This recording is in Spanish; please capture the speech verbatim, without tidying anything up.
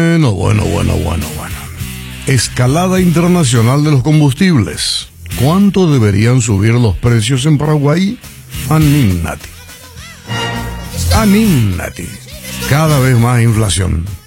Bueno, bueno, bueno, bueno, bueno. Escalada internacional de los combustibles. ¿Cuánto deberían subir los precios en Paraguay? Anímate. Anímate. Cada vez más inflación.